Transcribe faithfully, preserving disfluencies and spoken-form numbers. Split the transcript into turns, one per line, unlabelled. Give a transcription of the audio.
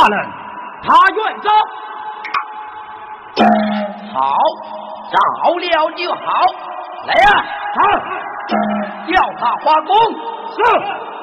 人，他愿走。
好，找了就好。来呀、啊，好，叫他花工。
是。